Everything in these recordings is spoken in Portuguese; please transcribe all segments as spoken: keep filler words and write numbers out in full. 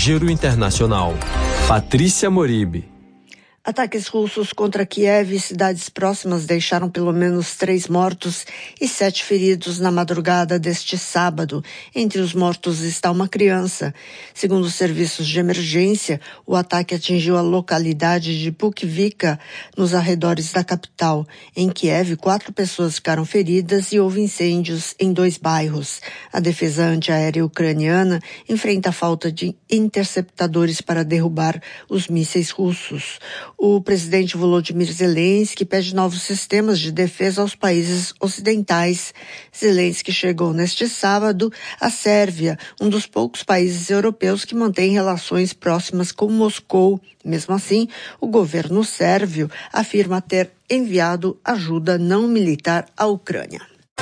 Giro Internacional. Patrícia Moribe. Ataques russos contra Kiev e cidades próximas deixaram pelo menos três mortos e sete feridos na madrugada deste sábado. Entre os mortos está uma criança. Segundo os serviços de emergência, o ataque atingiu a localidade de Bukivka, nos arredores da capital. Em Kiev, quatro pessoas ficaram feridas e houve incêndios em dois bairros. A defesa antiaérea ucraniana enfrenta a falta de interceptadores para derrubar os mísseis russos. O presidente Volodymyr Zelensky pede novos sistemas de defesa aos países ocidentais. Zelensky chegou neste sábado à Sérvia, um dos poucos países europeus que mantém relações próximas com Moscou. Mesmo assim, o governo sérvio afirma ter enviado ajuda não militar à Ucrânia.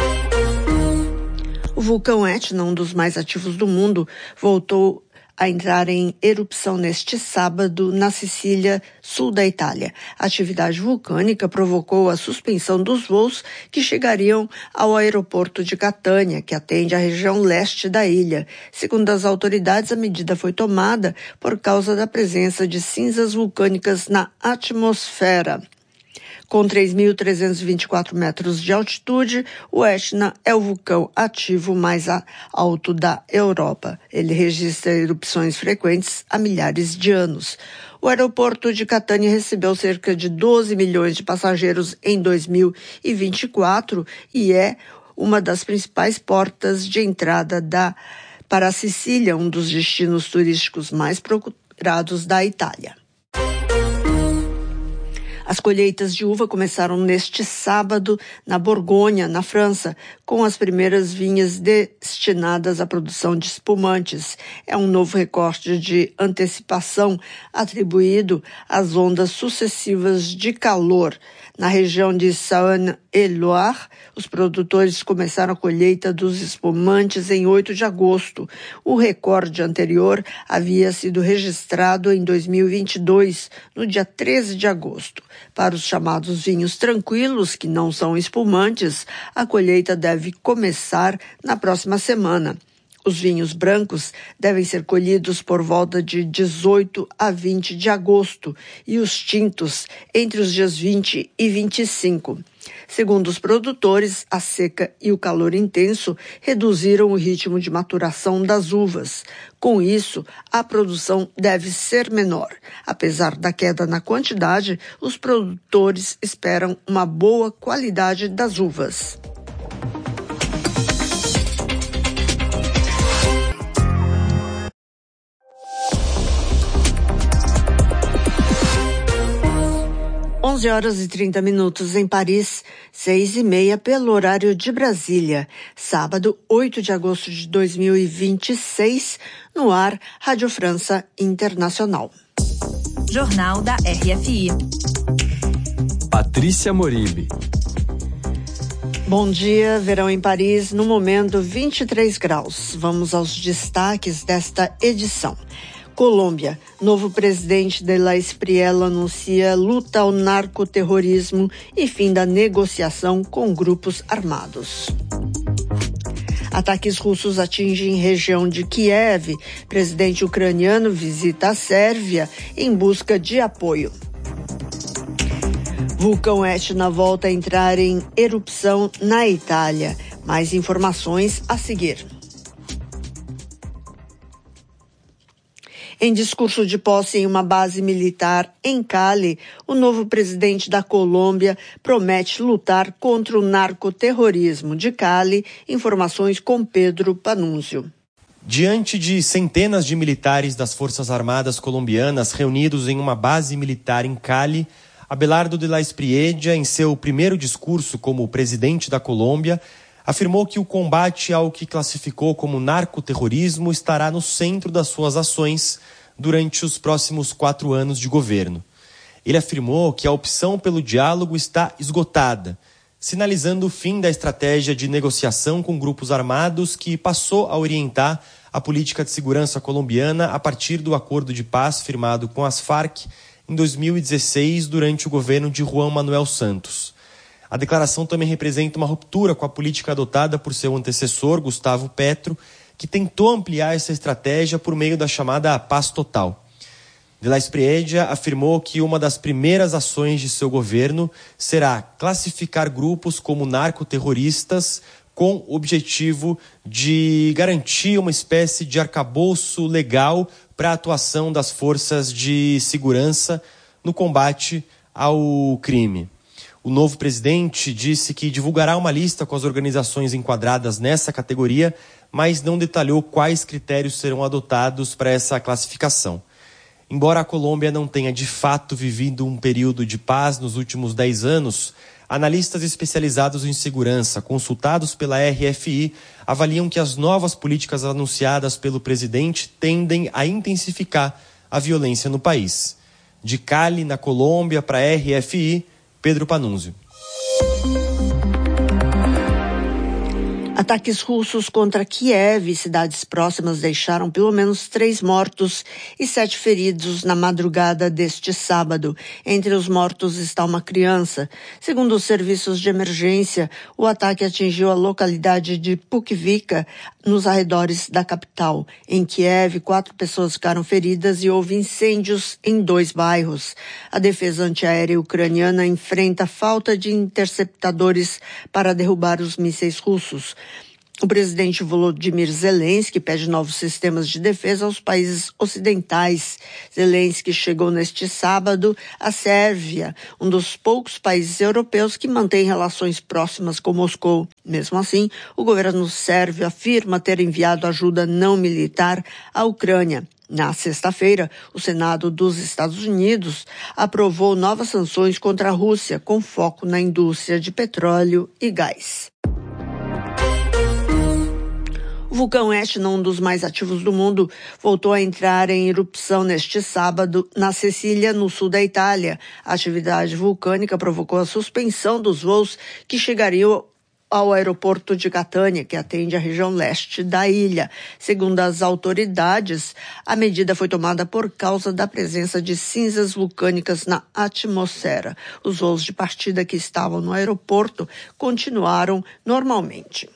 O vulcão Etna, um dos mais ativos do mundo, voltou a entrar em erupção neste sábado na Sicília, sul da Itália. A atividade vulcânica provocou a suspensão dos voos que chegariam ao aeroporto de Catânia, que atende a região leste da ilha. Segundo as autoridades, a medida foi tomada por causa da presença de cinzas vulcânicas na atmosfera. Com três mil trezentos e vinte e quatro metros de altitude, o Etna é o vulcão ativo mais alto da Europa. Ele registra erupções frequentes há milhares de anos. O aeroporto de Catânia recebeu cerca de doze milhões de passageiros em dois mil e vinte e quatro e é uma das principais portas de entrada da, para a Sicília, um dos destinos turísticos mais procurados da Itália. As colheitas de uva começaram neste sábado na Borgonha, na França, com as primeiras vinhas destinadas à produção de espumantes. É um novo recorde de antecipação atribuído às ondas sucessivas de calor. Na região de Saône-et-Loire, os produtores começaram a colheita dos espumantes em oito de agosto. O recorde anterior havia sido registrado em dois mil e vinte e dois, no dia treze de agosto. Para os chamados vinhos tranquilos, que não são espumantes, a colheita deve começar na próxima semana. Os vinhos brancos devem ser colhidos por volta de dezoito a vinte de agosto e os tintos entre os dias vinte e vinte e cinco. Segundo os produtores, a seca e o calor intenso reduziram o ritmo de maturação das uvas. Com isso, a produção deve ser menor. Apesar da queda na quantidade, os produtores esperam uma boa qualidade das uvas. onze horas e trinta minutos em Paris, seis e meia pelo horário de Brasília. Sábado, oito de agosto de dois mil e vinte e seis, no ar, Rádio França Internacional. Jornal da R F I. Patrícia Moribe. Bom dia, verão em Paris, no momento vinte e três graus. Vamos aos destaques desta edição. Colômbia, novo presidente Dela Espriella anuncia luta ao narcoterrorismo e fim da negociação com grupos armados. Ataques russos atingem região de Kiev. Presidente ucraniano visita a Sérvia em busca de apoio. Vulcão Etna volta a entrar em erupção na Itália. Mais informações a seguir. Em discurso de posse em uma base militar em Cali, o novo presidente da Colômbia promete lutar contra o narcoterrorismo. De Cali, informações com Pedro Panunzio. Diante de centenas de militares das Forças Armadas colombianas reunidos em uma base militar em Cali, Abelardo de la Espriella, em seu primeiro discurso como presidente da Colômbia, afirmou que o combate ao que classificou como narcoterrorismo estará no centro das suas ações durante os próximos quatro anos de governo. Ele afirmou que a opção pelo diálogo está esgotada, sinalizando o fim da estratégia de negociação com grupos armados que passou a orientar a política de segurança colombiana a partir do acordo de paz firmado com as Farc em dois mil e dezesseis durante o governo de Juan Manuel Santos. A declaração também representa uma ruptura com a política adotada por seu antecessor, Gustavo Petro, que tentou ampliar essa estratégia por meio da chamada Paz Total. De La Espriella afirmou que uma das primeiras ações de seu governo será classificar grupos como narcoterroristas com o objetivo de garantir uma espécie de arcabouço legal para a atuação das forças de segurança no combate ao crime. O novo presidente disse que divulgará uma lista com as organizações enquadradas nessa categoria, mas não detalhou quais critérios serão adotados para essa classificação. Embora a Colômbia não tenha de fato vivido um período de paz nos últimos dez anos, analistas especializados em segurança, consultados pela R F I, avaliam que as novas políticas anunciadas pelo presidente tendem a intensificar a violência no país. De Cali, na Colômbia, para a R F I, Pedro Panunzio. Ataques russos contra Kiev e cidades próximas deixaram pelo menos três mortos e sete feridos na madrugada deste sábado. Entre os mortos está uma criança. Segundo os serviços de emergência, o ataque atingiu a localidade de Pukivka, nos arredores da capital. Em Kiev, quatro pessoas ficaram feridas e houve incêndios em dois bairros. A defesa antiaérea ucraniana enfrenta falta de interceptadores para derrubar os mísseis russos. O presidente Volodymyr Zelensky pede novos sistemas de defesa aos países ocidentais. Zelensky chegou neste sábado à Sérvia, um dos poucos países europeus que mantém relações próximas com Moscou. Mesmo assim, o governo sérvio afirma ter enviado ajuda não militar à Ucrânia. Na sexta-feira, o Senado dos Estados Unidos aprovou novas sanções contra a Rússia, com foco na indústria de petróleo e gás. O vulcão Etna, um dos mais ativos do mundo, voltou a entrar em erupção neste sábado na Sicília, no sul da Itália. A atividade vulcânica provocou a suspensão dos voos que chegariam ao aeroporto de Catânia, que atende a região leste da ilha. Segundo as autoridades, a medida foi tomada por causa da presença de cinzas vulcânicas na atmosfera. Os voos de partida que estavam no aeroporto continuaram normalmente.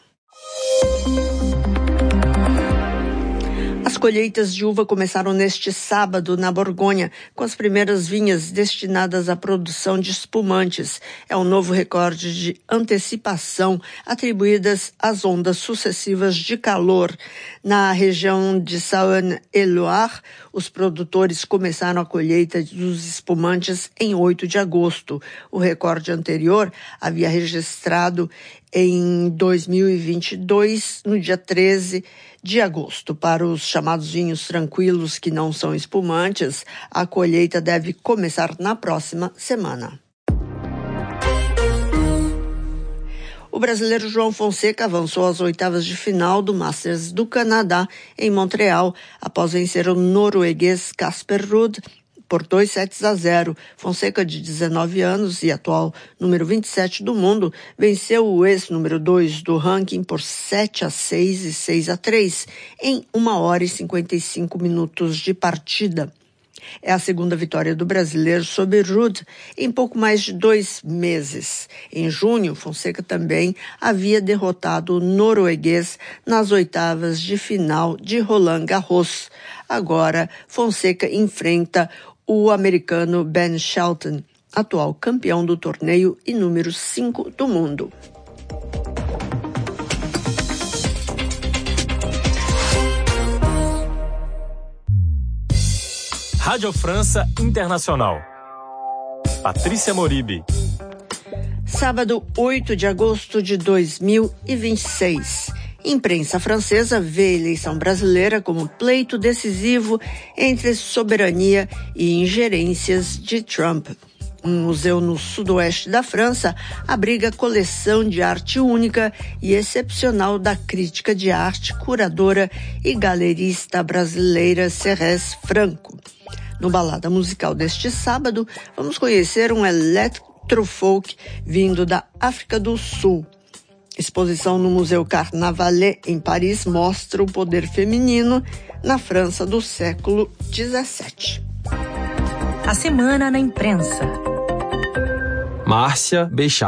As colheitas de uva começaram neste sábado na Borgonha, com as primeiras vinhas destinadas à produção de espumantes. É um novo recorde de antecipação atribuídas às ondas sucessivas de calor. Na região de Saône-et-Loire, os produtores começaram a colheita dos espumantes em oito de agosto. O recorde anterior havia registrado em dois mil e vinte e dois, no dia treze de agosto. Para os chamados vinhos tranquilos que não são espumantes, a colheita deve começar na próxima semana. O brasileiro João Fonseca avançou às oitavas de final do Masters do Canadá em Montreal, após vencer o norueguês Casper Ruud por dois sets a zero. Fonseca, de dezenove anos e atual número vinte e sete do mundo, venceu o ex-número dois do ranking por sete a seis e seis a três em uma hora e cinquenta e cinco minutos de partida. É a segunda vitória do brasileiro sobre Ruud em pouco mais de dois meses. Em junho, Fonseca também havia derrotado o norueguês nas oitavas de final de Roland Garros. Agora, Fonseca enfrenta o americano Ben Shelton, atual campeão do torneio e número cinco do mundo. Rádio França Internacional. Patrícia Moribe. Sábado, oito de agosto de dois mil e vinte e seis. Imprensa francesa vê a eleição brasileira como pleito decisivo entre soberania e ingerências de Trump. Um museu no sudoeste da França abriga coleção de arte única e excepcional da crítica de arte, curadora e galerista brasileira Cérès Franco. No Balada Musical deste sábado, vamos conhecer um electrofolk vindo da África do Sul. Exposição no Museu Carnavalet, em Paris, mostra o poder feminino na França do século dezessete. A Semana na Imprensa. Márcia Bechara.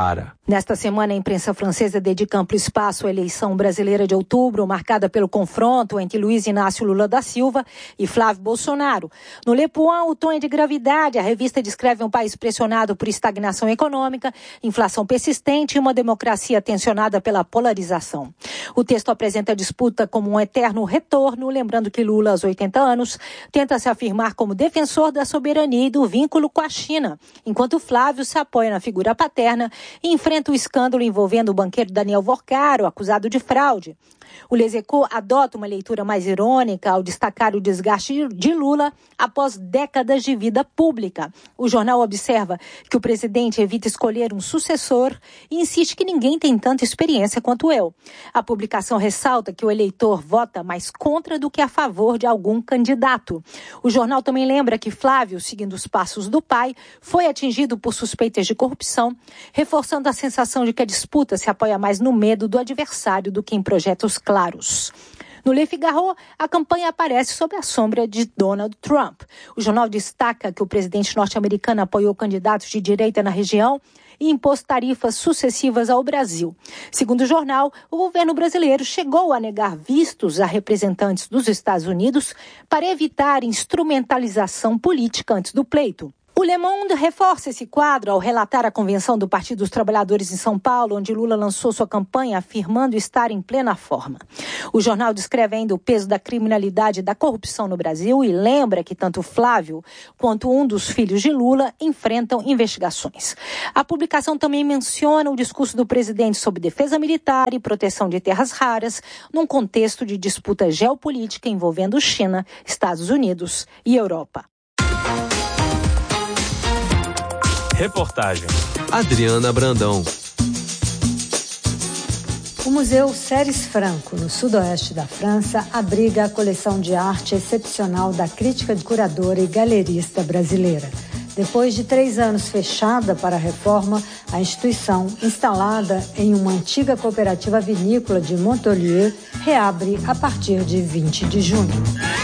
Nesta semana, a imprensa francesa dedica amplo espaço à eleição brasileira de outubro, marcada pelo confronto entre Luiz Inácio Lula da Silva e Flávio Bolsonaro. No Le Point, o tom é de gravidade. A revista descreve um país pressionado por estagnação econômica, inflação persistente e uma democracia tensionada pela polarização. O texto apresenta a disputa como um eterno retorno, lembrando que Lula, aos oitenta anos, tenta se afirmar como defensor da soberania e do vínculo com a China, enquanto Flávio se apoia na figura paterna e enfrenta o escândalo envolvendo o banqueiro Daniel Vorcaro, acusado de fraude. O Les Echos adota uma leitura mais irônica ao destacar o desgaste de Lula após décadas de vida pública. O jornal observa que o presidente evita escolher um sucessor e insiste que ninguém tem tanta experiência quanto eu. A publicação ressalta que o eleitor vota mais contra do que a favor de algum candidato. O jornal também lembra que Flávio, seguindo os passos do pai, foi atingido por suspeitas de corrupção, reforçando a sensação de que a disputa se apoia mais no medo do adversário do que em projetos claros. No Le Figaro, a campanha aparece sob a sombra de Donald Trump. O jornal destaca que o presidente norte-americano apoiou candidatos de direita na região e impôs tarifas sucessivas ao Brasil. Segundo o jornal, o governo brasileiro chegou a negar vistos a representantes dos Estados Unidos para evitar instrumentalização política antes do pleito. O Le Monde reforça esse quadro ao relatar a convenção do Partido dos Trabalhadores em São Paulo, onde Lula lançou sua campanha afirmando estar em plena forma. O jornal descreve ainda o peso da criminalidade e da corrupção no Brasil e lembra que tanto Flávio quanto um dos filhos de Lula enfrentam investigações. A publicação também menciona o discurso do presidente sobre defesa militar e proteção de terras raras, num contexto de disputa geopolítica envolvendo China, Estados Unidos e Europa. Reportagem Adriana Brandão. O Museu Ceres Franco, no sudoeste da França, abriga a coleção de arte excepcional da crítica curadora e galerista brasileira. Depois de três anos fechada para a reforma, a instituição, instalada em uma antiga cooperativa vinícola de Montolieu, reabre a partir de vinte de junho.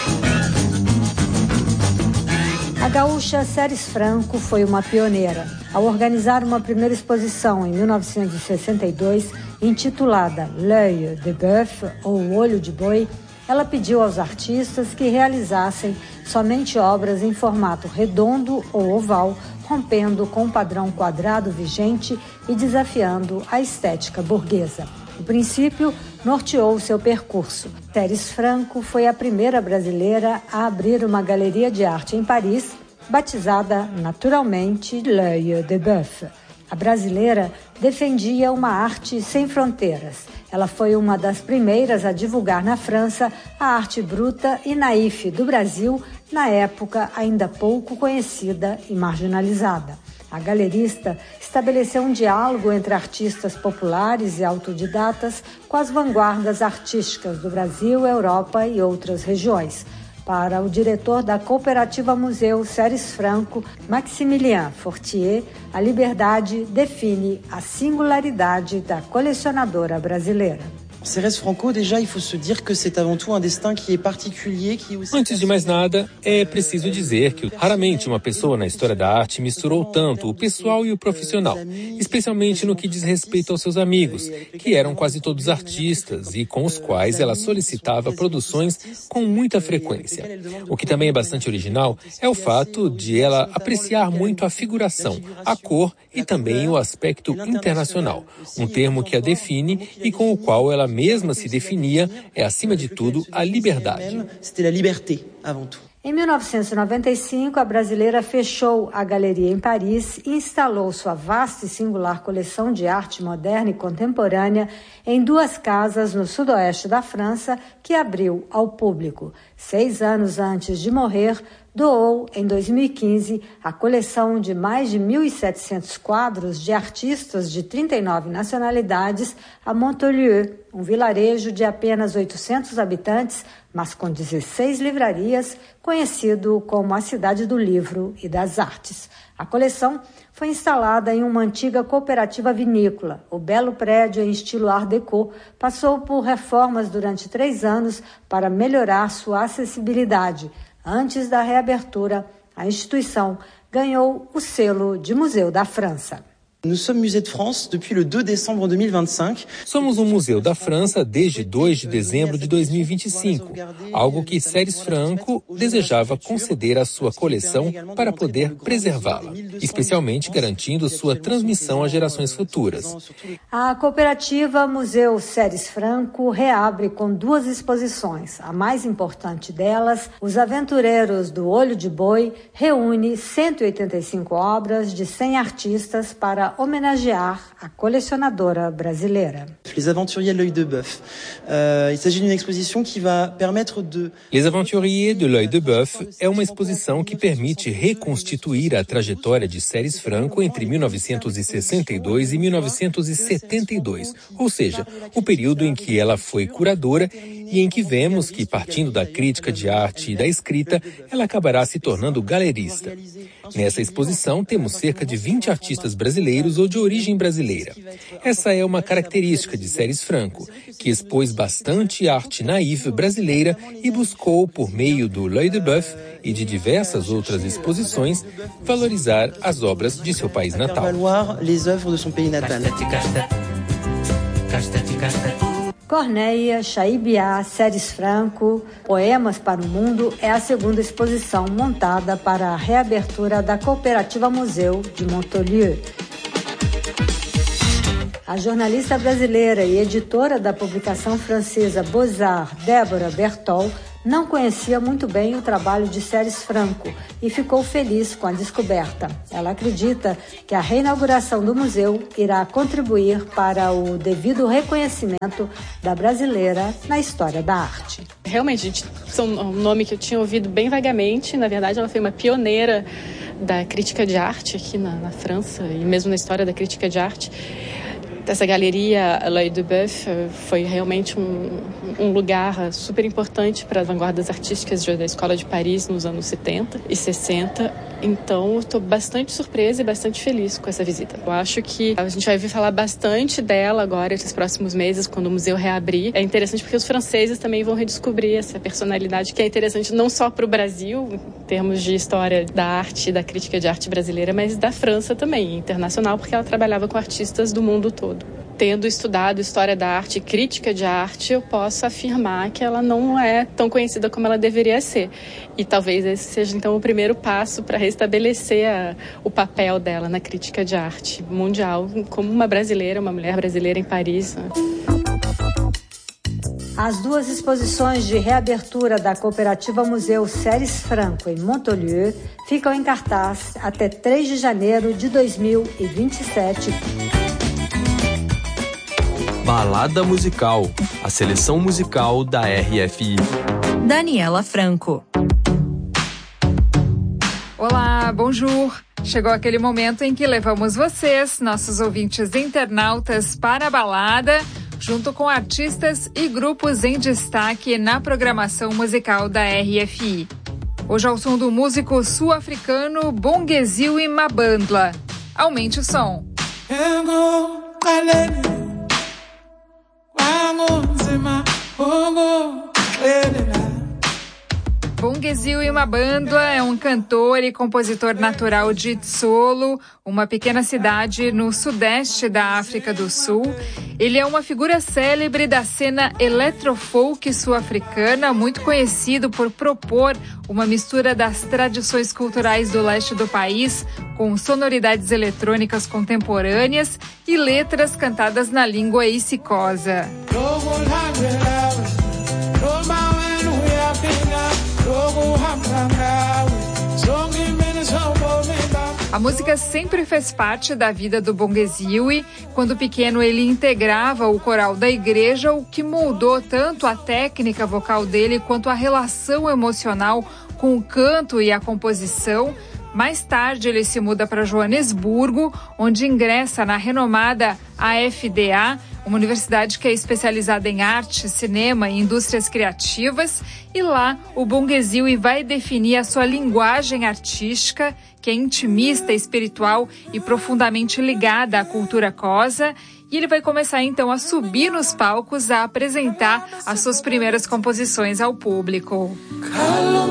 A gaúcha Ceres Franco foi uma pioneira. Ao organizar uma primeira exposição em mil novecentos e sessenta e dois, intitulada L'œil de bœuf, ou O Olho de Boi, ela pediu aos artistas que realizassem somente obras em formato redondo ou oval, rompendo com o padrão quadrado vigente e desafiando a estética burguesa. O princípio norteou seu percurso. Ceres Franco foi a primeira brasileira a abrir uma galeria de arte em Paris, batizada naturalmente L'œil de bœuf. A brasileira defendia uma arte sem fronteiras. Ela foi uma das primeiras a divulgar na França a arte bruta e naif do Brasil, na época ainda pouco conhecida e marginalizada. A galerista estabeleceu um diálogo entre artistas populares e autodidatas com as vanguardas artísticas do Brasil, Europa e outras regiões. Para o diretor da Cooperativa Museu Ceres Franco, Maximilien Fortier, a liberdade define a singularidade da colecionadora brasileira. Ceres Franco, déjà, il faut se dire que c'est avant tout un destin qui est particulier, qui aussi... Antes de mais nada, é preciso dizer que raramente uma pessoa na história da arte misturou tanto o pessoal e o profissional, especialmente no que diz respeito aos seus amigos, que eram quase todos artistas e com os quais ela solicitava produções com muita frequência. O que também é bastante original é o fato de ela apreciar muito a figuração, a cor e também o aspecto internacional, um termo que a define e com o qual ela mesma se definia é, acima de tudo, a liberdade. Em mil novecentos e noventa e cinco, a brasileira fechou a galeria em Paris e instalou sua vasta e singular coleção de arte moderna e contemporânea em duas casas no sudoeste da França, que abriu ao público. Seis anos antes de morrer, doou, em dois mil e quinze, a coleção de mais de mil e setecentos quadros de artistas de trinta e nove nacionalidades a Montolieu, um vilarejo de apenas oitocentos habitantes, mas com dezesseis livrarias, conhecido como a Cidade do Livro e das Artes. A coleção foi instalada em uma antiga cooperativa vinícola. O belo prédio, em estilo Art Deco, passou por reformas durante três anos para melhorar sua acessibilidade. Antes da reabertura, a instituição ganhou o selo de Museu da França. Nous sommes musée de France depuis le deux décembre dois mil e vinte e cinco. Somos um museu da França desde dois de dezembro de dois mil e vinte e cinco, algo que Ceres Franco desejava conceder à sua coleção para poder preservá-la, especialmente garantindo sua transmissão às gerações futuras. A cooperativa Museu Ceres Franco reabre com duas exposições. A mais importante delas, Os Aventureiros do Olho de Boi, reúne cento e oitenta e cinco obras de cem artistas para homenagear a colecionadora brasileira. Les Aventuriers de l'Œil de Bœuf. Euh, il s'agit d'une exposition qui va permettre de... Les Aventuriers de l'Œil de Bœuf é uma exposição que permite reconstituir a trajetória de Ceres Franco entre mil novecentos e sessenta e dois e mil novecentos e setenta e dois, ou seja, o período em que ela foi curadora e em que vemos que, partindo da crítica de arte e da escrita, ela acabará se tornando galerista. Nessa exposição, temos cerca de vinte artistas brasileiros ou de origem brasileira. Essa é uma característica de Ceres Franco, que expôs bastante arte naïve brasileira e buscou, por meio do L'Œil de Bœuf e de diversas outras exposições, valorizar as obras de seu país natal. Les œuvres de son pays natal. Corneia, Chaibiá, Ceres Franco, Poemas para o Mundo é a segunda exposição montada para a reabertura da Cooperativa Museu de Montolieu. A jornalista brasileira e editora da publicação francesa Beaux-Arts, Débora Bertol, não conhecia muito bem o trabalho de Ceres Franco e ficou feliz com a descoberta. Ela acredita que a reinauguração do museu irá contribuir para o devido reconhecimento da brasileira na história da arte. Realmente, gente, é um nome que eu tinha ouvido bem vagamente. Na verdade, ela foi uma pioneira da crítica de arte aqui na, na França e mesmo na história da crítica de arte. Essa galeria L'Œil de Bœuf foi realmente um, um lugar super importante para as vanguardas artísticas da Escola de Paris nos anos setenta e sessenta. Então, estou bastante surpresa e bastante feliz com essa visita. Eu acho que a gente vai ouvir falar bastante dela agora, esses próximos meses, quando o museu reabrir. É interessante porque os franceses também vão redescobrir essa personalidade, que é interessante não só para o Brasil, em termos de história da arte e da crítica de arte brasileira, mas da França também, internacional, porque ela trabalhava com artistas do mundo todo. Tendo estudado história da arte e crítica de arte, eu posso afirmar que ela não é tão conhecida como ela deveria ser. E talvez esse seja, então, o primeiro passo para restabelecer a, o papel dela na crítica de arte mundial, como uma brasileira, uma mulher brasileira em Paris. As duas exposições de reabertura da Cooperativa Museu Ceres Franco em Montolieu ficam em cartaz até três de janeiro de dois mil e vinte e sete. Balada Musical, a seleção musical da R F I. Daniela Franco. Olá, bonjour! Chegou aquele momento em que levamos vocês, nossos ouvintes internautas, para a balada, junto com artistas e grupos em destaque na programação musical da R F I. Hoje ao som do músico sul-africano Bongeziwe Mabandla. Aumente o som. Bongeziwe Mabandla é um cantor e compositor natural de Tsolo, uma pequena cidade no sudeste da África do Sul. Ele é uma figura célebre da cena eletrofolk sul-africana, muito conhecido por propor uma mistura das tradições culturais do leste do país com sonoridades eletrônicas contemporâneas e letras cantadas na língua isicosa. A música sempre fez parte da vida do Bongeziwe. Quando pequeno, ele integrava o coral da igreja, o que moldou tanto a técnica vocal dele quanto a relação emocional com o canto e a composição. Mais tarde, ele se muda para Joanesburgo, onde ingressa na renomada A F D A, uma universidade que é especializada em arte, cinema e indústrias criativas. E lá, o Bongeziwe vai definir a sua linguagem artística, que é intimista, espiritual e profundamente ligada à cultura Xhosa. E ele vai começar, então, a subir nos palcos, a apresentar as suas primeiras composições ao público.